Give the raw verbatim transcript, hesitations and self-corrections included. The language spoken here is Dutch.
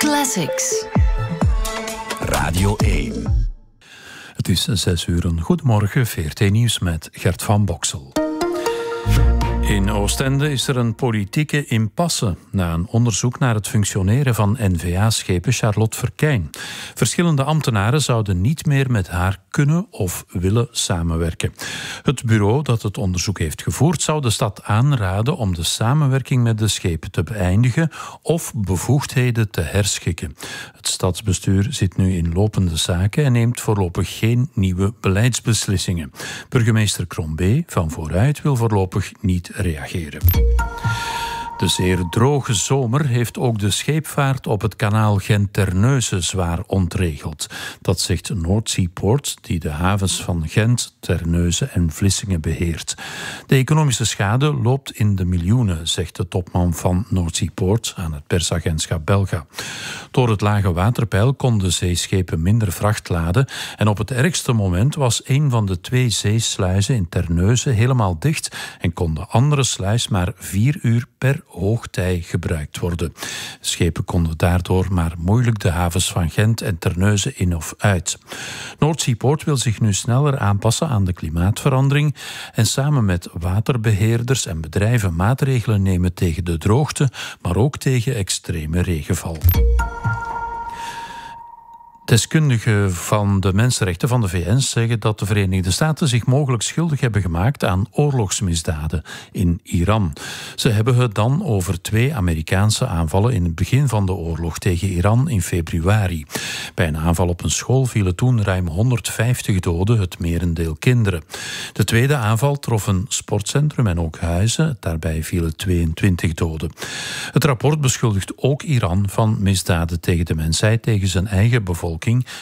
Classics. Radio één. Het is zes uur. Een goedemorgen, V R T Nieuws met Gert van Boksel. In Oostende is er een politieke impasse na een onderzoek naar het functioneren van N V A-schepen Charlotte Verkijn. Verschillende ambtenaren zouden niet meer met haar kunnen of willen samenwerken. Het bureau dat het onderzoek heeft gevoerd zou de stad aanraden om de samenwerking met de schepen te beëindigen of bevoegdheden te herschikken. Het stadsbestuur zit nu in lopende zaken en neemt voorlopig geen nieuwe beleidsbeslissingen. Burgemeester Crombé van Vooruit wil voorlopig niet reageren. De zeer droge zomer heeft ook de scheepvaart op het kanaal Gent-Terneuzen zwaar ontregeld. Dat zegt North Port, die de havens van Gent, Terneuzen en Vlissingen beheert. De economische schade loopt in de miljoenen, zegt de topman van North Port aan het persagentschap Belga. Door het lage waterpeil konden zeeschepen minder vracht laden en op het ergste moment was een van de twee zeesluizen in Terneuzen helemaal dicht en kon de andere sluis maar vier uur per hoogtij gebruikt worden. Schepen konden daardoor maar moeilijk de havens van Gent en Terneuzen in of uit. North Port wil zich nu sneller aanpassen aan de klimaatverandering en samen met waterbeheerders en bedrijven maatregelen nemen tegen de droogte, maar ook tegen extreme regenval. Deskundigen van de mensenrechten van de V N zeggen dat de Verenigde Staten zich mogelijk schuldig hebben gemaakt aan oorlogsmisdaden in Iran. Ze hebben het dan over twee Amerikaanse aanvallen in het begin van de oorlog tegen Iran in februari. Bij een aanval op een school vielen toen ruim honderdvijftig doden, het merendeel kinderen. De tweede aanval trof een sportcentrum en ook huizen. Daarbij vielen tweeëntwintig doden. Het rapport beschuldigt ook Iran van misdaden tegen de mensheid tegen zijn eigen bevolking